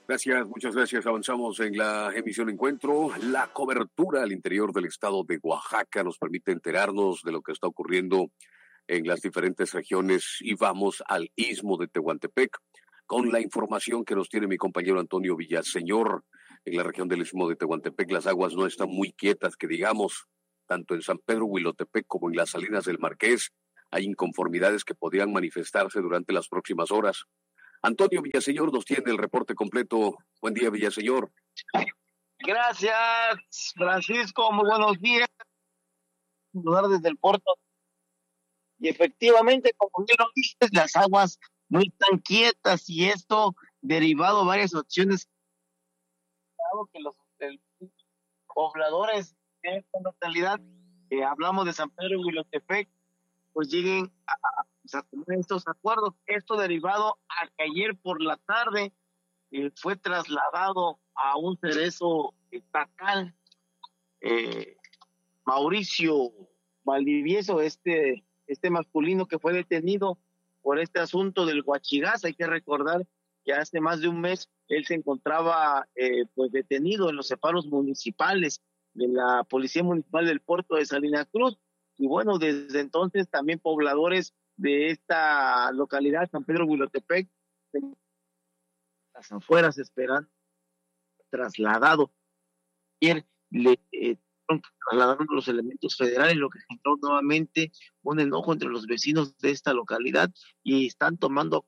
Gracias, muchas gracias. Avanzamos en la emisión Encuentro. La cobertura al interior del estado de Oaxaca nos permite enterarnos de lo que está ocurriendo en las diferentes regiones y vamos al istmo de Tehuantepec con la información que nos tiene mi compañero Antonio Villaseñor. En la región del istmo de Tehuantepec las aguas no están muy quietas, que digamos, tanto en San Pedro Huilotepec como en las Salinas del Marqués. Hay inconformidades que podrían manifestarse durante las próximas horas. Antonio Villaseñor nos tiene el reporte completo. Buen día, Villaseñor. Gracias, Francisco. Muy buenos días. Saludar desde el puerto. Y efectivamente, como bien lo dices, las aguas no están quietas y esto derivado de varias opciones que los pobladores de esta localidad, hablamos de San Pedro y Huilotepec, pues lleguen a tener estos acuerdos. Esto derivado a que ayer por la tarde fue trasladado a un cerezo estatal, Mauricio Valdivieso, este masculino que fue detenido por este asunto del huachigás. Hay que recordar que hace más de un mes él se encontraba pues detenido en los separos municipales de la Policía Municipal del Puerto de Salina Cruz. Y bueno, desde entonces también pobladores de esta localidad, San Pedro Huilotepec, las afueras esperan trasladado. Ayer le trasladaron los elementos federales, lo que generó nuevamente un enojo entre los vecinos de esta localidad y están tomando.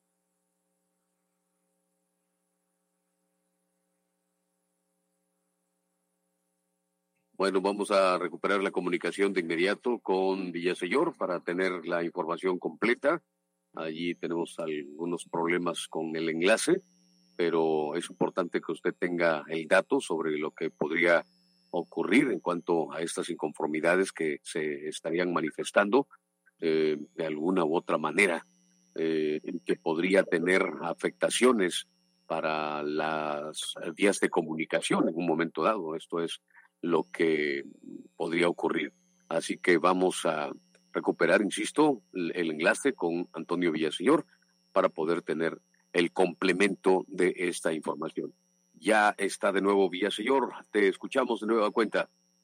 Bueno, vamos a recuperar la comunicación de inmediato con Villaseñor para tener la información completa. Allí tenemos algunos problemas con el enlace, pero es importante que usted tenga el dato sobre lo que podría ocurrir en cuanto a estas inconformidades que se estarían manifestando de alguna u otra manera, que podría tener afectaciones para las vías de comunicación en un momento dado. Esto es lo que podría ocurrir. Así que vamos a recuperar, insisto, el enlace con Antonio Villaseñor para poder tener el complemento de esta información. Ya está de nuevo Villaseñor, te escuchamos de nueva cuenta.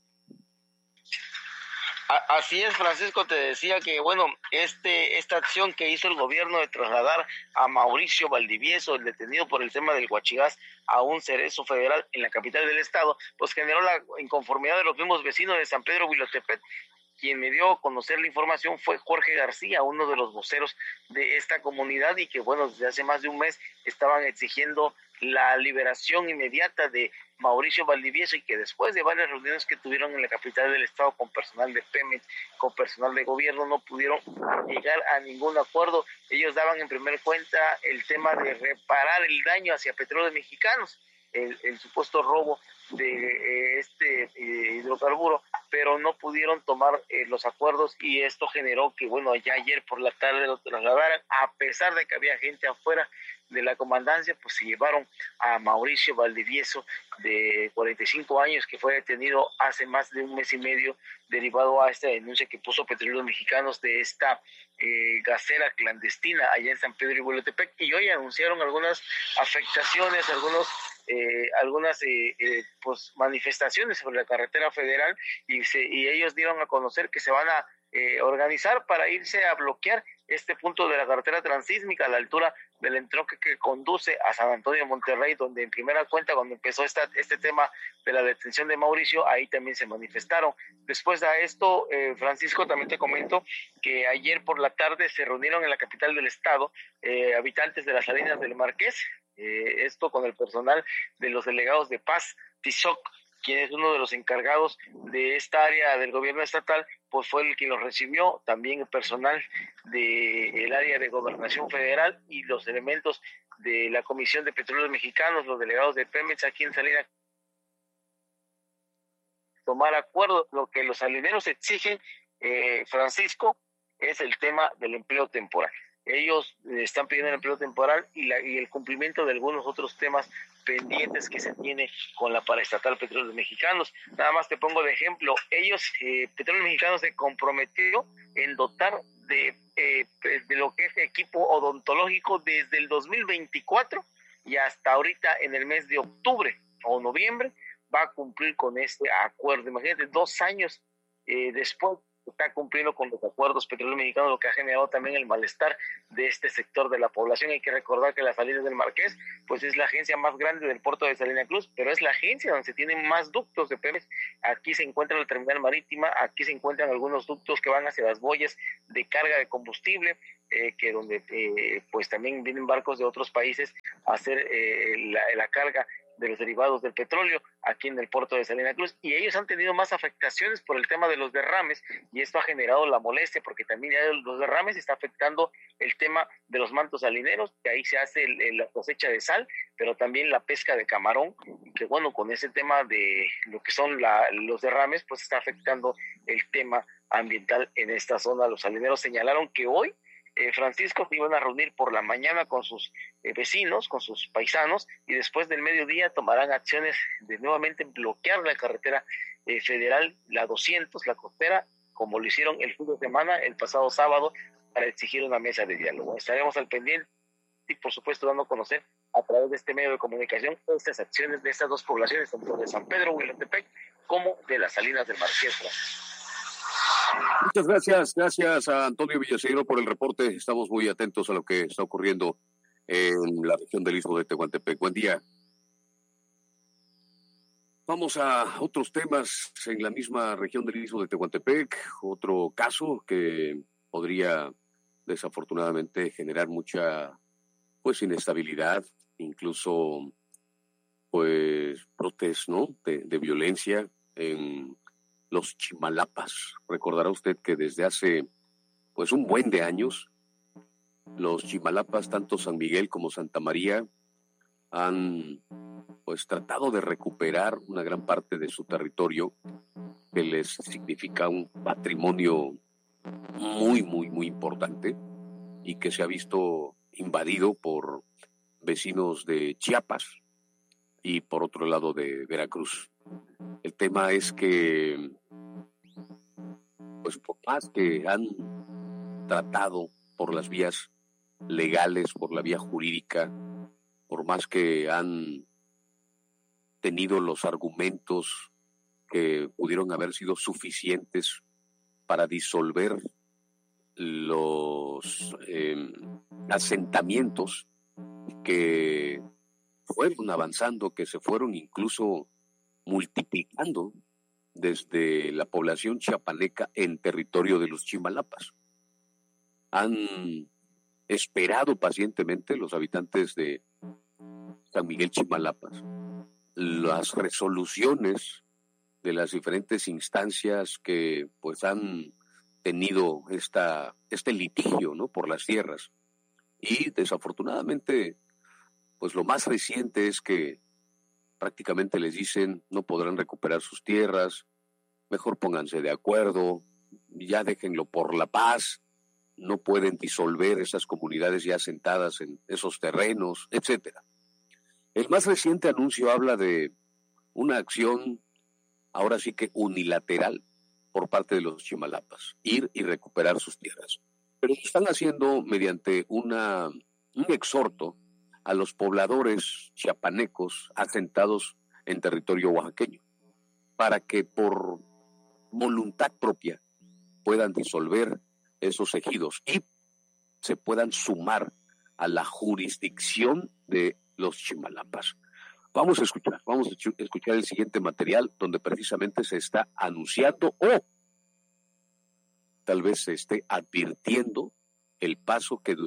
Así es, Francisco, te decía que, bueno, esta acción que hizo el gobierno de trasladar a Mauricio Valdivieso, el detenido por el tema del huachigás, a un cerezo federal en la capital del estado, pues generó la inconformidad de los mismos vecinos de San Pedro Huilotepec. Quien me dio a conocer la información fue Jorge García, uno de los voceros de esta comunidad, y que, bueno, desde hace más de un mes estaban exigiendo la liberación inmediata de Mauricio Valdivieso, y que después de varias reuniones que tuvieron en la capital del estado con personal de Pemex, con personal de gobierno, no pudieron llegar a ningún acuerdo. Ellos daban en primer cuenta el tema de reparar el daño hacia Petróleos Mexicanos, el supuesto robo de este hidrocarburo, pero no pudieron tomar los acuerdos, y esto generó que, bueno, ya ayer por la tarde lo trasladaran, a pesar de que había gente afuera de la comandancia. Pues se llevaron a Mauricio Valdivieso, de 45 años, que fue detenido hace más de un mes y medio, derivado a esta denuncia que puso Petróleos Mexicanos de esta gasera clandestina allá en San Pedro y Huilotepec, y hoy anunciaron algunas afectaciones, algunas pues manifestaciones sobre la carretera federal, y ellos dieron a conocer que se van a organizar para irse a bloquear este punto de la carretera transísmica a la altura del entronque que conduce a San Antonio de Monterrey, donde en primera cuenta, cuando empezó este tema de la detención de Mauricio, ahí también se manifestaron. Después de esto, Francisco, también te comento que ayer por la tarde se reunieron en la capital del estado habitantes de las Salinas del Marqués, esto con el personal de los delegados de paz, Tizoc, quien es uno de los encargados de esta área del gobierno estatal, pues fue el que los recibió, también el personal del área de gobernación federal y los elementos de la Comisión de Petróleos Mexicanos, los delegados de Pemex aquí en Salinas, tomar acuerdo. Lo que los salineros exigen, Francisco, es el tema del empleo temporal. Ellos están pidiendo el empleo temporal y el cumplimiento de algunos otros temas pendientes que se tiene con la paraestatal Petróleos Mexicanos. Nada más te pongo de ejemplo, Petróleos Mexicanos se comprometió en dotar de lo que es equipo odontológico desde el 2024 y hasta ahorita en el mes de octubre o noviembre va a cumplir con este acuerdo. Imagínate, 2 años después está cumpliendo con los acuerdos petroleros mexicanos, lo que ha generado también el malestar de este sector de la población. Hay que recordar que las Salinas del Marqués pues es la agencia más grande del puerto de Salina Cruz, pero es la agencia donde se tienen más ductos de Pemex. Aquí se encuentra la terminal marítima, aquí se encuentran algunos ductos que van hacia las boyas de carga de combustible, que donde pues también vienen barcos de otros países a hacer la carga de los derivados del petróleo aquí en el puerto de Salina Cruz, y ellos han tenido más afectaciones por el tema de los derrames, y esto ha generado la molestia porque también ya los derrames está afectando el tema de los mantos salineros, que ahí se hace la cosecha de sal, pero también la pesca de camarón, que bueno, con ese tema de lo que son los derrames, pues está afectando el tema ambiental en esta zona. Los salineros señalaron que hoy Francisco, se iban a reunir por la mañana con sus vecinos, con sus paisanos, y después del mediodía tomarán acciones de nuevamente bloquear la carretera federal, la 200, la costera, como lo hicieron el fin de semana, el pasado sábado, para exigir una mesa de diálogo. Estaremos al pendiente y, por supuesto, dando a conocer a través de este medio de comunicación estas acciones de estas dos poblaciones, tanto de San Pedro Huilotepec como de las Salinas del Marqués. Muchas gracias a Antonio Villaseñor por el reporte. Estamos muy atentos a lo que está ocurriendo en la región del Istmo de Tehuantepec. Buen día. Vamos a otros temas en la misma región del Istmo de Tehuantepec. Otro caso que podría desafortunadamente generar mucha inestabilidad, incluso brotes, ¿no?, de violencia en los Chimalapas. Recordará usted que desde hace un buen de años los Chimalapas, tanto San Miguel como Santa María, han tratado de recuperar una gran parte de su territorio, que les significa un patrimonio muy, muy, muy importante, y que se ha visto invadido por vecinos de Chiapas y por otro lado de Veracruz. El tema es que, por más que han tratado por las vías legales, por la vía jurídica, por más que han tenido los argumentos que pudieron haber sido suficientes para disolver los asentamientos que fueron avanzando, que se fueron incluso multiplicando desde la población chiapaneca en territorio de los Chimalapas. Han esperado pacientemente los habitantes de San Miguel Chimalapas las resoluciones de las diferentes instancias que han tenido este litigio, ¿no?, por las tierras. Y desafortunadamente lo más reciente es que prácticamente les dicen: no podrán recuperar sus tierras, mejor pónganse de acuerdo, ya déjenlo por la paz, no pueden disolver esas comunidades ya asentadas en esos terrenos, etcétera. El más reciente anuncio habla de una acción, ahora sí que unilateral, por parte de los Chimalapas, ir y recuperar sus tierras. Pero lo están haciendo mediante un exhorto a los pobladores chiapanecos asentados en territorio oaxaqueño, para que por voluntad propia puedan disolver esos ejidos y se puedan sumar a la jurisdicción de los Chimalapas. Vamos a escuchar el siguiente material, donde precisamente se está anunciando o tal vez se esté advirtiendo el paso que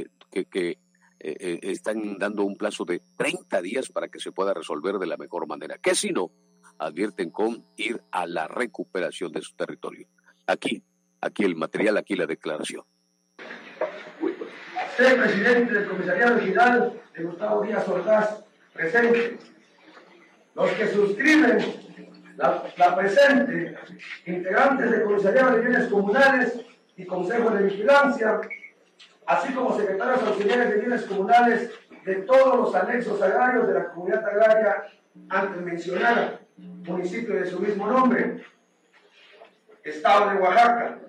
están dando un plazo de 30 días para que se pueda resolver de la mejor manera. Que si no, advierten con ir a la recuperación de su territorio. Aquí el material, aquí la declaración. Ser presidente del Comisariado Regional de Gustavo Díaz Ordaz, presente. Los que suscriben la presente, integrantes del Comisariado de Bienes Comunales y Consejo de Vigilancia, así como secretarios auxiliares de bienes comunales de todos los anexos agrarios de la comunidad agraria antes mencionada, municipio de su mismo nombre, Estado de Oaxaca.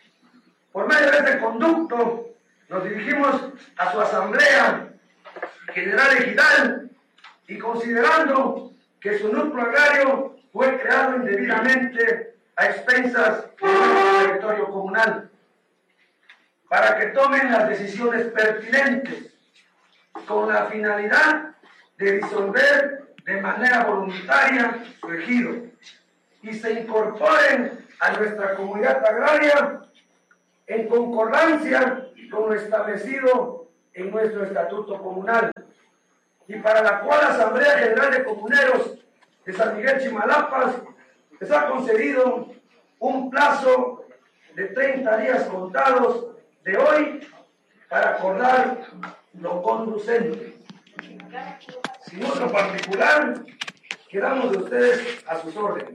Por medio de este conducto, nos dirigimos a su asamblea General Ejidal y considerando que su núcleo agrario fue creado indebidamente a expensas del territorio comunal, para que tomen las decisiones pertinentes con la finalidad de disolver de manera voluntaria su ejido y se incorporen a nuestra comunidad agraria en concordancia con lo establecido en nuestro estatuto comunal, y para la cual la Asamblea General de Comuneros de San Miguel Chimalapas les ha concedido un plazo de 30 días contados de hoy para acordar lo conducente. Sin otro particular, quedamos de ustedes a sus órdenes.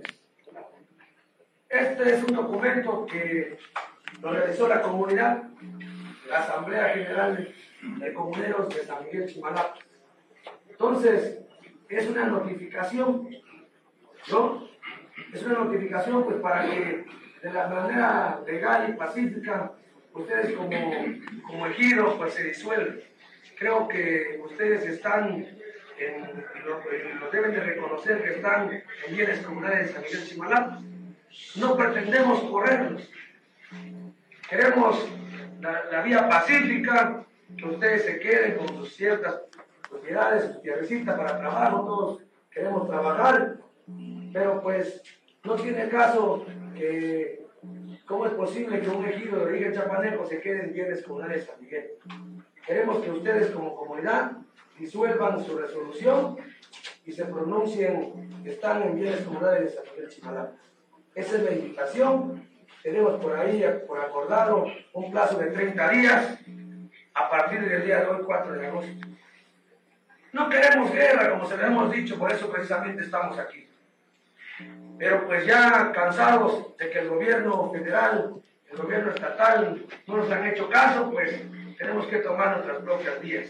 Este es un documento que lo realizó la comunidad, la Asamblea General de Comuneros de San Miguel Chimalapas. Entonces, es una notificación, ¿no? Es una notificación pues para que de la manera legal y pacífica ustedes como ejido pues se disuelven. Creo que ustedes están lo deben de reconocer que están en bienes comunales de San Miguel Chimalapas. No pretendemos correrlos. Queremos la vía pacífica, que ustedes se queden con sus ciertas propiedades, sus tierrecitas para trabajo, todos queremos trabajar, pero pues no tiene caso que, ¿cómo es posible que un ejido de origen chapaneco se quede en bienes comunales de San Miguel? Queremos que ustedes como comunidad disuelvan su resolución y se pronuncien que están en bienes comunales de San Miguel Chimalapas. Esa es la invitación. Tenemos por ahí, por acordado, un plazo de 30 días a partir del día de hoy, 4 de agosto. No queremos guerra, como se lo hemos dicho, por eso precisamente estamos aquí. Pero pues ya cansados de que el gobierno federal, el gobierno estatal no nos han hecho caso, pues tenemos que tomar nuestras propias vías.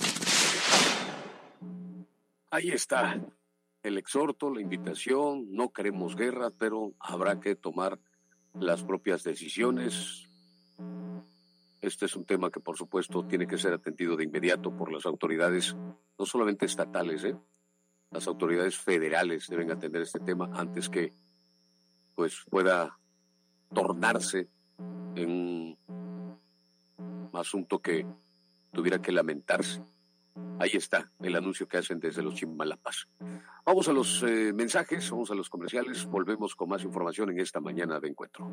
Ahí está el exhorto, la invitación. No queremos guerra, pero habrá que tomar las propias decisiones. Este es un tema que, por supuesto, tiene que ser atendido de inmediato por las autoridades, no solamente estatales, las autoridades federales deben atender este tema antes que pues pueda tornarse en un asunto que tuviera que lamentarse. Ahí está el anuncio que hacen desde los Chimalapas. Vamos a los mensajes, vamos a los comerciales, volvemos con más información en esta mañana de encuentro.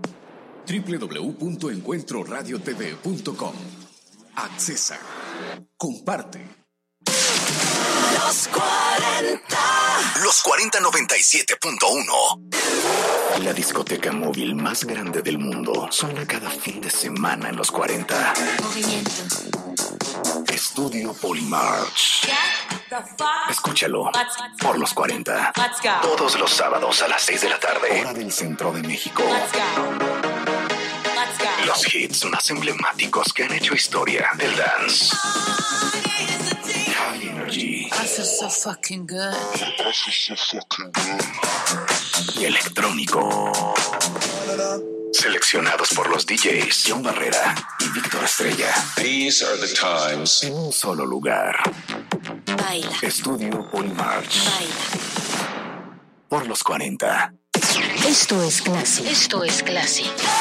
www.encuentroradiotv.com. Accesa. Comparte. Los 40. Los 4097.1. La discoteca móvil más grande del mundo suena cada fin de semana en los 40. Movimiento. Estudio Polymarch. Escúchalo por los 40. Todos los sábados a las 6 de la tarde. Hora del centro de México. Los hits más emblemáticos que han hecho historia del dance. High Energy. I feel so fucking good. Y electrónico. Seleccionados por los DJs John Barrera y Víctor Estrella. These are the times. En un solo lugar. Baila. Estudio Polymarch. Baila. Por los 40. Esto es clase. Esto es clase.